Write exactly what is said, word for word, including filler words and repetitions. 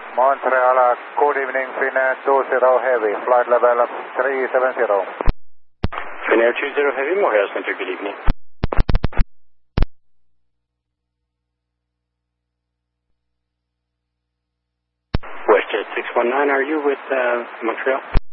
Montreal, uh, good evening, Finnair two zero Heavy, flight level three seven zero. Finnair two zero Heavy, Montreal Center, good evening. WestJet six one nine, are you with uh, Montreal?